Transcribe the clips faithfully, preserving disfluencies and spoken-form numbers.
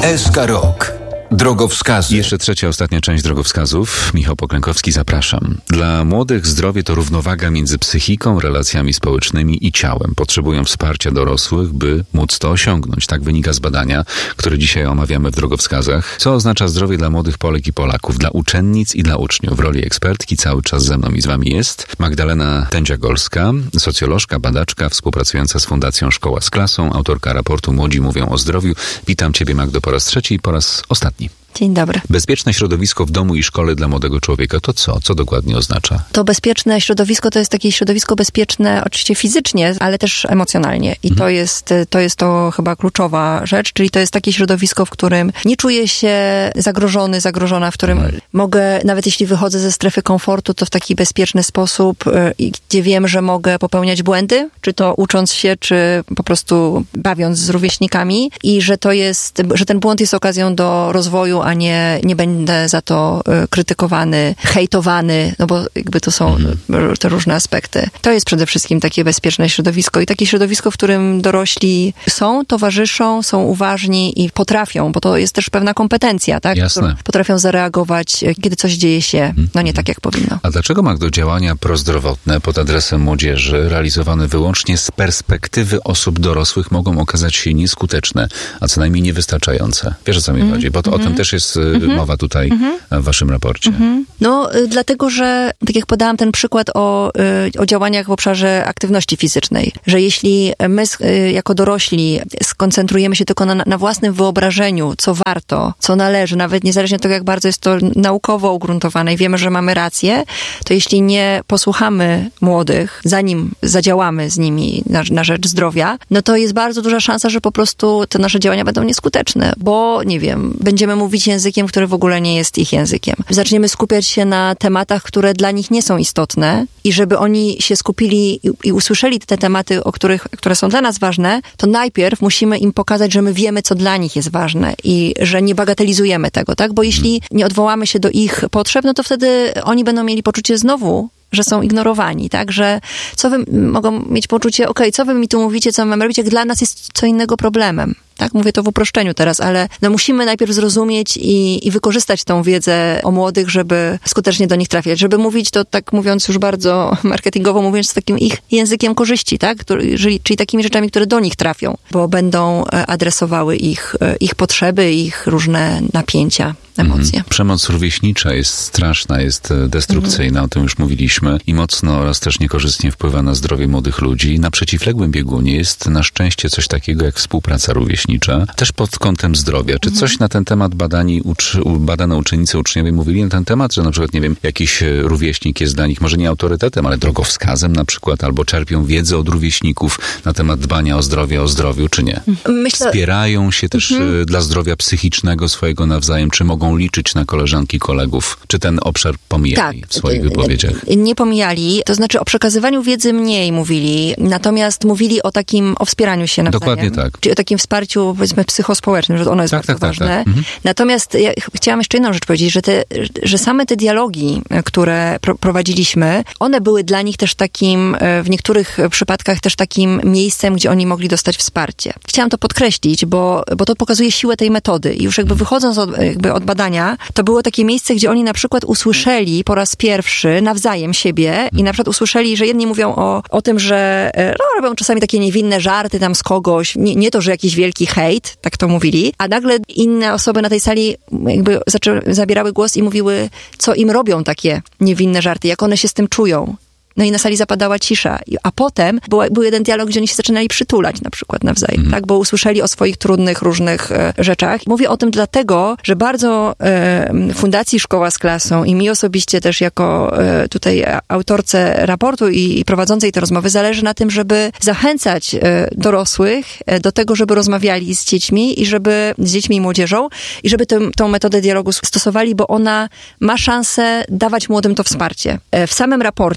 S K Rok. Drogowskazy. Jeszcze trzecia, ostatnia część drogowskazów. Michał Poklękowski, zapraszam. Dla młodych zdrowie to równowaga między psychiką, relacjami społecznymi i ciałem. Potrzebują wsparcia dorosłych, by móc to osiągnąć. Tak wynika z badania, które dzisiaj omawiamy w drogowskazach. Co oznacza zdrowie dla młodych Polek i Polaków, dla uczennic i dla uczniów? W roli ekspertki cały czas ze mną i z wami jest Magdalena Tędziagolska, socjolożka, badaczka, współpracująca z Fundacją Szkoła z Klasą, autorka raportu Młodzi mówią o zdrowiu. Witam ciebie, Magdo, po raz trzeci i po raz ostatni. Dzień dobry. Bezpieczne środowisko w domu i szkole dla młodego człowieka to co? Co dokładnie oznacza? To bezpieczne środowisko to jest takie środowisko bezpieczne oczywiście fizycznie, ale też emocjonalnie. I mhm. to jest to jest to chyba kluczowa rzecz, czyli to jest takie środowisko, w którym nie czuję się zagrożony, zagrożona, w którym mhm. mogę, nawet jeśli wychodzę ze strefy komfortu, to w taki bezpieczny sposób, gdzie wiem, że mogę popełniać błędy, czy to ucząc się, czy po prostu bawiąc z rówieśnikami i że to jest, że ten błąd jest okazją do rozwoju, a nie, nie będę za to y, krytykowany, hejtowany, no bo jakby to są mhm. te różne aspekty. To jest przede wszystkim takie bezpieczne środowisko i takie środowisko, w którym dorośli są, towarzyszą, są uważni i potrafią, bo to jest też pewna kompetencja, tak? Jasne. Potrafią zareagować, kiedy coś dzieje się, no nie tak jak powinno. A dlaczego, Magdo, działania prozdrowotne pod adresem młodzieży, realizowane wyłącznie z perspektywy osób dorosłych, mogą okazać się nieskuteczne, a co najmniej niewystarczające? Wiesz, o co mi mm. chodzi? Bo to, mm-hmm. o tym też jest mm-hmm. mowa tutaj mm-hmm. w waszym raporcie. Mm-hmm. No, y, dlatego, że tak jak podałam ten przykład o, y, o działaniach w obszarze aktywności fizycznej, że jeśli my y, jako dorośli skoncentrujemy się tylko na, na własnym wyobrażeniu, co warto, co należy, nawet niezależnie od tego, jak bardzo jest to naukowo ugruntowane i wiemy, że mamy rację, to jeśli nie posłuchamy młodych, zanim zadziałamy z nimi na, na rzecz zdrowia, no to jest bardzo duża szansa, że po prostu te nasze działania będą nieskuteczne, bo, nie wiem, będziemy mówić językiem, który w ogóle nie jest ich językiem. Zaczniemy skupiać się na tematach, które dla nich nie są istotne i żeby oni się skupili i, i usłyszeli te tematy, o których, które są dla nas ważne, to najpierw musimy im pokazać, że my wiemy, co dla nich jest ważne i że nie bagatelizujemy tego, tak? Bo jeśli nie odwołamy się do ich potrzeb, no to wtedy oni będą mieli poczucie znowu, że są ignorowani, tak? Że co wy mogą mieć poczucie, okej, okay, co wy mi tu mówicie, co mamy robić, jak dla nas jest co innego problemem. Tak, mówię to w uproszczeniu teraz, ale no musimy najpierw zrozumieć i, i wykorzystać tą wiedzę o młodych, żeby skutecznie do nich trafiać. Żeby mówić to, tak mówiąc już bardzo marketingowo, mówiąc z takim ich językiem korzyści, tak? Który, czyli, czyli takimi rzeczami, które do nich trafią, bo będą adresowały ich, ich potrzeby, ich różne napięcia, emocje. Mhm. Przemoc rówieśnicza jest straszna, jest destrukcyjna, mhm. o tym już mówiliśmy i mocno oraz też niekorzystnie wpływa na zdrowie młodych ludzi. Na przeciwległym biegunie jest na szczęście coś takiego jak współpraca rówieśnicza. Też pod kątem zdrowia. Czy coś na ten temat badani, uczy, badane uczennice, uczniowie mówili na ten temat, że na przykład, nie wiem, jakiś rówieśnik jest dla nich może nie autorytetem, ale drogowskazem na przykład, albo czerpią wiedzę od rówieśników na temat dbania o zdrowie, o zdrowiu, czy nie? Myślę... Wspierają się też mhm. dla zdrowia psychicznego swojego nawzajem, czy mogą liczyć na koleżanki, kolegów? Czy ten obszar pomijali tak, w swoich wypowiedziach? Nie pomijali, to znaczy o przekazywaniu wiedzy mniej mówili, natomiast mówili o takim, o wspieraniu się nawzajem. Dokładnie tak. Czyli o takim wsparciu, powiedzmy, psychospołecznym, że ono jest tak, bardzo tak, ważne. Tak, tak. Mhm. Natomiast ja chciałam jeszcze jedną rzecz powiedzieć, że, te, że same te dialogi, które pro, prowadziliśmy, one były dla nich też takim, w niektórych przypadkach też takim miejscem, gdzie oni mogli dostać wsparcie. Chciałam to podkreślić, bo, bo to pokazuje siłę tej metody. I już jakby wychodząc od, jakby od badania, to było takie miejsce, gdzie oni na przykład usłyszeli po raz pierwszy nawzajem siebie i na przykład usłyszeli, że jedni mówią o, o tym, że no, robią czasami takie niewinne żarty tam z kogoś, nie, nie to, że jakiś wielki hejt, tak to mówili, a nagle inne osoby na tej sali jakby zaczęły, zabierały głos i mówiły, co im robią takie niewinne żarty, jak one się z tym czują. No i na sali zapadała cisza. A potem był, był jeden dialog, gdzie oni się zaczynali przytulać na przykład nawzajem, mm. tak? Bo usłyszeli o swoich trudnych, różnych e, rzeczach. Mówię o tym dlatego, że bardzo e, Fundacji Szkoła z Klasą i mi osobiście też jako e, tutaj autorce raportu i, i prowadzącej te rozmowy zależy na tym, żeby zachęcać e, dorosłych e, do tego, żeby rozmawiali z dziećmi i żeby z dziećmi i młodzieżą i żeby tę, tą metodę dialogu stosowali, bo ona ma szansę dawać młodym to wsparcie. E, w samym raporcie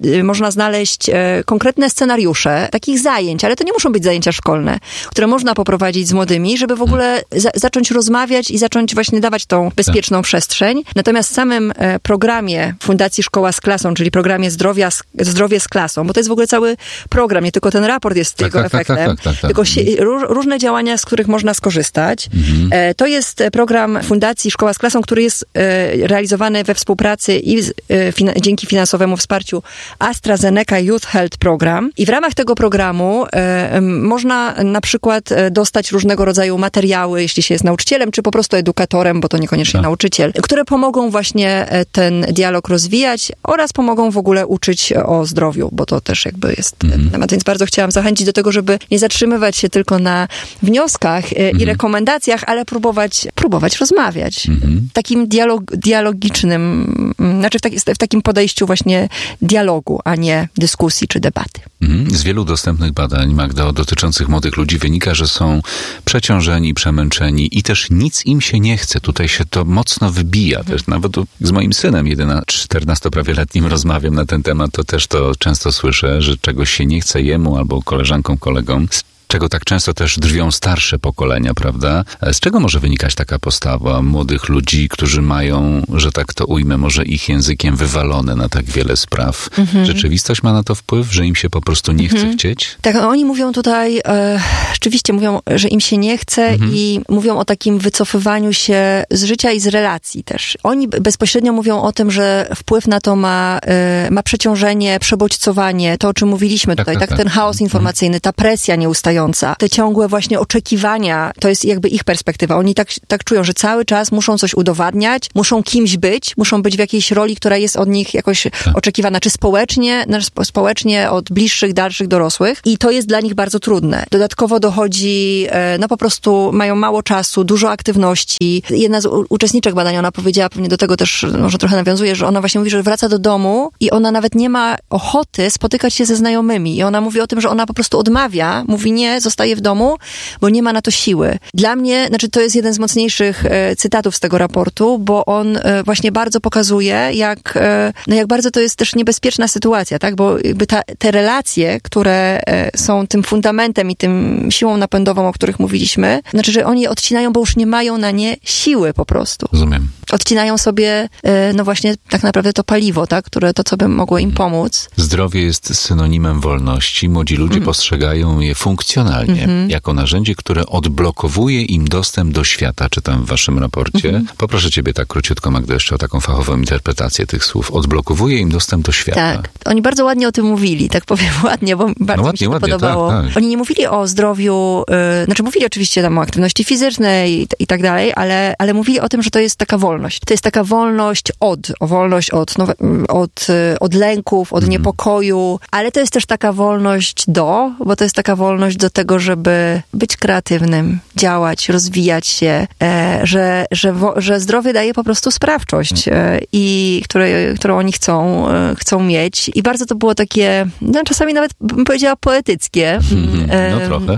można znaleźć konkretne scenariusze takich zajęć, ale to nie muszą być zajęcia szkolne, które można poprowadzić z młodymi, żeby w ogóle za- zacząć rozmawiać i zacząć właśnie dawać tą bezpieczną tak. przestrzeń. Natomiast w samym programie Fundacji Szkoła z Klasą, czyli programie Zdrowia z, Zdrowie z Klasą, bo to jest w ogóle cały program, nie tylko ten raport jest tak, jego tak, efektem, tak, tak, tak, tak, tak. tylko się, ró- różne działania, z których można skorzystać. Mhm. To jest program Fundacji Szkoła z Klasą, który jest realizowany we współpracy i z, fin- dzięki finansowemu wsparciu AstraZeneca Youth Health Program. I w ramach tego programu e, można na przykład dostać różnego rodzaju materiały, jeśli się jest nauczycielem, czy po prostu edukatorem, bo to niekoniecznie tak. nauczyciel, które pomogą właśnie ten dialog rozwijać oraz pomogą w ogóle uczyć o zdrowiu, bo to też jakby jest mhm. temat. Więc bardzo chciałam zachęcić do tego, żeby nie zatrzymywać się tylko na wnioskach mhm. i rekomendacjach, ale próbować, próbować rozmawiać. Mhm. Takim dialog, dialogicznym, znaczy w, taki, w takim podejściu właśnie dialogu, a nie dyskusji czy debaty. Z wielu dostępnych badań, Magda, dotyczących młodych ludzi wynika, że są przeciążeni, przemęczeni i też nic im się nie chce. Tutaj się to mocno wybija. Mhm. Też nawet z moim synem, czternastoprawie-letnim, rozmawiam na ten temat, to też to często słyszę, że czegoś się nie chce jemu albo koleżankom, kolegom, czego tak często też drwią starsze pokolenia, prawda? Z czego może wynikać taka postawa młodych ludzi, którzy mają, że tak to ujmę, może ich językiem wywalone na tak wiele spraw? Mhm. Rzeczywistość ma na to wpływ, że im się po prostu nie chce mhm. chcieć? Tak, oni mówią tutaj, e, rzeczywiście mówią, że im się nie chce mhm. i mówią o takim wycofywaniu się z życia i z relacji też. Oni bezpośrednio mówią o tym, że wpływ na to ma, e, ma przeciążenie, przebodźcowanie, to o czym mówiliśmy tak, tutaj, tak, tak, ten chaos informacyjny, ta presja nieustająca, te ciągłe właśnie oczekiwania, to jest jakby ich perspektywa. Oni tak, tak czują, że cały czas muszą coś udowadniać, muszą kimś być, muszą być w jakiejś roli, która jest od nich jakoś tak. oczekiwana, czy społecznie, społecznie od bliższych, dalszych dorosłych. I to jest dla nich bardzo trudne. Dodatkowo dochodzi, no po prostu mają mało czasu, dużo aktywności. Jedna z uczestniczek badania, ona powiedziała, pewnie do tego też może trochę nawiązuje, że ona właśnie mówi, że wraca do domu i ona nawet nie ma ochoty spotykać się ze znajomymi. I ona mówi o tym, że ona po prostu odmawia, mówi nie, zostaje w domu, bo nie ma na to siły. Dla mnie, znaczy to jest jeden z mocniejszych e, cytatów z tego raportu, bo on e, właśnie bardzo pokazuje, jak, e, no jak bardzo to jest też niebezpieczna sytuacja, tak? Bo jakby ta, te relacje, które e, są tym fundamentem i tym siłą napędową, o których mówiliśmy, znaczy, że oni je odcinają, bo już nie mają na nie siły po prostu. Rozumiem. Odcinają sobie, e, no właśnie tak naprawdę to paliwo, tak? Które to, co by mogło im pomóc. Zdrowie jest synonimem wolności. Młodzi ludzie mm. postrzegają je funkcjonalnie, mm-hmm. jako narzędzie, które odblokowuje im dostęp do świata, czytam w waszym raporcie. Mm-hmm. Poproszę ciebie tak króciutko, Magda, jeszcze o taką fachową interpretację tych słów. Odblokowuje im dostęp do świata. Tak. Oni bardzo ładnie o tym mówili, tak powiem ładnie, bo bardzo no ładnie, mi się to ładnie, podobało. Tak, tak. Oni nie mówili o zdrowiu, yy, znaczy mówili oczywiście tam o aktywności fizycznej i, i tak dalej, ale, ale mówili o tym, że to jest taka wolność. To jest taka wolność od, o wolność od, no, od, od lęków, od mm. niepokoju, ale to jest też taka wolność do, bo to jest taka wolność do tego, żeby być kreatywnym, działać, rozwijać się, e, że, że, wo, że zdrowie daje po prostu sprawczość, e, i które, którą oni chcą, e, chcą mieć. I bardzo to było takie, no czasami nawet bym powiedziała poetyckie. No trochę.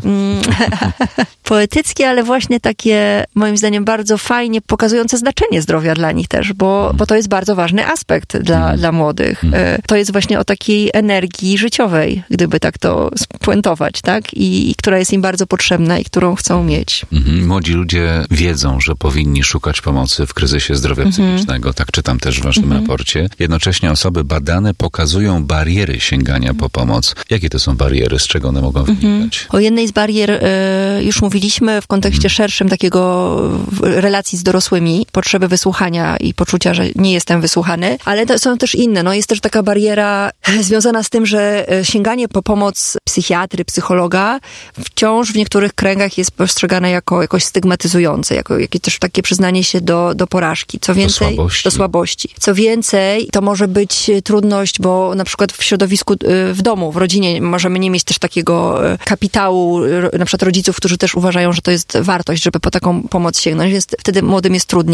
Poetyckie, ale właśnie takie, moim zdaniem, bardzo fajnie pokazujące znaczenie zdrowia dla nich też, bo, bo to jest bardzo ważny aspekt dla, mm. dla młodych. Mm. To jest właśnie o takiej energii życiowej, gdyby tak to spuentować, tak? I, i która jest im bardzo potrzebna i którą chcą mieć. Mm-hmm. Młodzi ludzie wiedzą, że powinni szukać pomocy w kryzysie zdrowia mm-hmm. psychicznego. Tak czytam też w waszym mm-hmm. raporcie. Jednocześnie osoby badane pokazują bariery sięgania po pomoc. Jakie to są bariery? Z czego one mogą wynikać? Mm-hmm. O jednej z barier y, już mówiliśmy w kontekście mm. szerszym takiego relacji z dorosłymi, potrzeby wysłuchania i poczucia, że nie jestem wysłuchany, ale to są też inne. No jest też taka bariera związana z tym, że sięganie po pomoc psychiatry, psychologa wciąż w niektórych kręgach jest postrzegane jako jakoś stygmatyzujące, jako jakieś też takie przyznanie się do, do porażki. Co więcej, do słabości. do słabości. Co więcej, to może być trudność, bo na przykład w środowisku, w domu, w rodzinie możemy nie mieć też takiego kapitału, na przykład rodziców, którzy też uważają, że to jest wartość, żeby po taką pomoc sięgnąć, więc wtedy młodym jest trudniej. Z kolei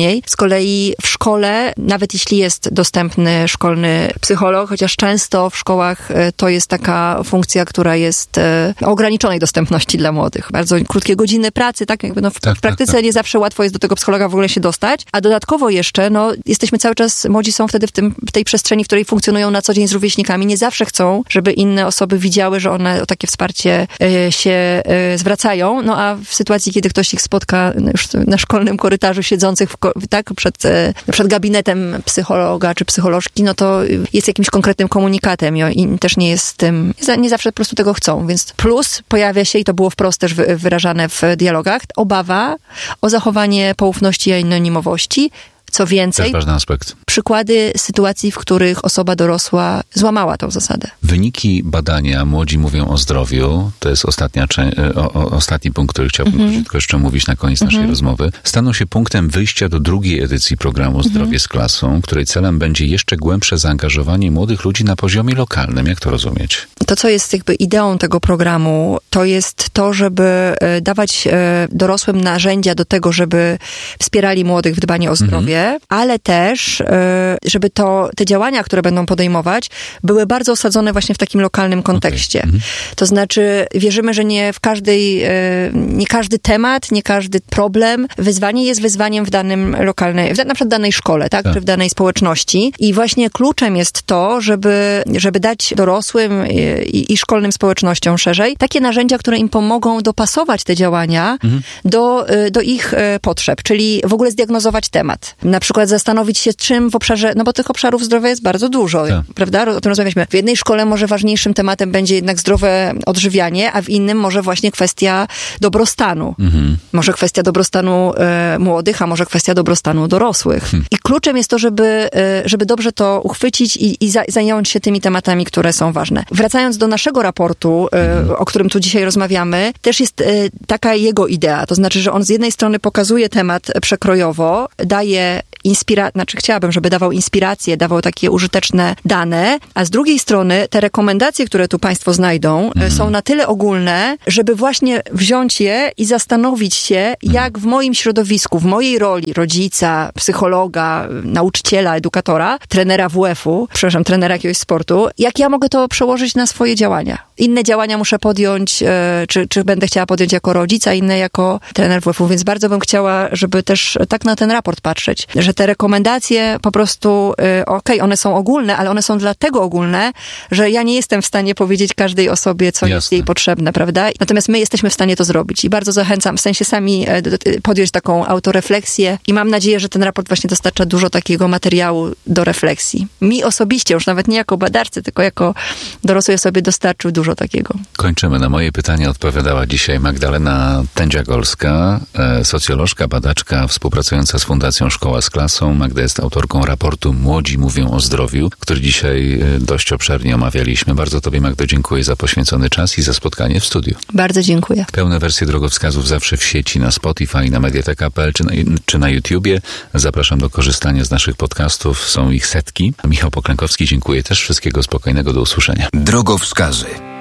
kolei w szkole, nawet jeśli jest dostępny szkolny psycholog, chociaż często w szkołach to jest taka funkcja, która jest o ograniczonej dostępności dla młodych. Bardzo krótkie godziny pracy, tak? Jakby no w, tak, w praktyce tak, tak. nie zawsze łatwo jest do tego psychologa w ogóle się dostać, a dodatkowo jeszcze, no, jesteśmy cały czas, młodzi są wtedy w, tym, w tej przestrzeni, w której funkcjonują na co dzień z rówieśnikami. Nie zawsze chcą, żeby inne osoby widziały, że one o takie wsparcie y, się y, zwracają, no a w sytuacji, kiedy ktoś ich spotka już na szkolnym korytarzu siedzących w, tak, przed, y, przed gabinetem psychologa czy psycholożki, no to jest jakimś konkretnym komunikatem i, i też nie jest tym, nie zawsze po prostu tego chcą, więc plus pojawia się, i to było wprost też wyrażane w dialogach, obawa o zachowanie poufności i anonimowości. Co więcej, też ważny aspekt. Przykłady sytuacji, w których osoba dorosła złamała tą zasadę. Wyniki badania Młodzi mówią o zdrowiu, to jest ostatnia, o, o, ostatni punkt, który chciałbym mm-hmm. tylko jeszcze mówić na koniec mm-hmm. naszej rozmowy, staną się punktem wyjścia do drugiej edycji programu Zdrowie mm-hmm. z klasą, której celem będzie jeszcze głębsze zaangażowanie młodych ludzi na poziomie lokalnym. Jak to rozumieć? To, co jest jakby ideą tego programu, to jest to, żeby dawać dorosłym narzędzia do tego, żeby wspierali młodych w dbaniu o zdrowie, mm-hmm. ale też, żeby to, te działania, które będą podejmować, były bardzo osadzone właśnie w takim lokalnym kontekście. Okay. Mm-hmm. To znaczy, wierzymy, że nie w każdej, nie każdy temat, nie każdy problem, wyzwanie jest wyzwaniem w danym lokalnej, w na przykład danej szkole, tak? tak, czy w danej społeczności. I właśnie kluczem jest to, żeby, żeby dać dorosłym i, i szkolnym społecznościom szerzej takie narzędzia, które im pomogą dopasować te działania mm-hmm. do, do ich potrzeb, czyli w ogóle zdiagnozować temat. Na przykład zastanowić się, czym w obszarze, no bo tych obszarów zdrowia jest bardzo dużo, tak. prawda? O tym rozmawialiśmy. W jednej szkole może ważniejszym tematem będzie jednak zdrowe odżywianie, a w innym może właśnie kwestia dobrostanu. Mhm. Może kwestia dobrostanu e, młodych, a może kwestia dobrostanu dorosłych. Hmm. I kluczem jest to, żeby, e, żeby dobrze to uchwycić i, i za, zająć się tymi tematami, które są ważne. Wracając do naszego raportu, e, mhm. o którym tu dzisiaj rozmawiamy, też jest e, taka jego idea. To znaczy, że on z jednej strony pokazuje temat przekrojowo, daje inspirację, znaczy chciałabym, żeby dawał inspirację, dawał takie użyteczne dane, a z drugiej strony te rekomendacje, które tu Państwo znajdą, mm. są na tyle ogólne, żeby właśnie wziąć je i zastanowić się, jak w moim środowisku, w mojej roli rodzica, psychologa, nauczyciela, edukatora, trenera W F-u, przepraszam, trenera jakiegoś sportu, jak ja mogę to przełożyć na swoje działania. Inne działania muszę podjąć, czy, czy będę chciała podjąć jako rodzic, a inne jako trener W F-u, więc bardzo bym chciała, żeby też tak na ten raport patrzeć, że te rekomendacje po prostu, okej, okay, one są ogólne, ale one są dlatego ogólne, że ja nie jestem w stanie powiedzieć każdej osobie, co Jasne. Jest jej potrzebne, prawda? Natomiast my jesteśmy w stanie to zrobić i bardzo zachęcam, w sensie sami podjąć taką autorefleksję i mam nadzieję, że ten raport właśnie dostarcza dużo takiego materiału do refleksji. Mi osobiście, już nawet nie jako badarcy, tylko jako dorosłej osobie dostarczył dużo takiego. Kończymy. Na moje pytanie odpowiadała dzisiaj Magdalena Tędzia-Golska, socjolożka, badaczka współpracująca z Fundacją Szkoła z Klasą. Magda jest autorką raportu Młodzi mówią o zdrowiu, który dzisiaj dość obszernie omawialiśmy. Bardzo Tobie, Magdo, dziękuję za poświęcony czas i za spotkanie w studiu. Bardzo dziękuję. Pełne wersje drogowskazów zawsze w sieci, na Spotify, na mediateka kropka p l czy na, czy na YouTubie. Zapraszam do korzystania z naszych podcastów. Są ich setki. Michał Poklękowski, dziękuję też. Wszystkiego spokojnego. Do usłyszenia. Drogowskazy.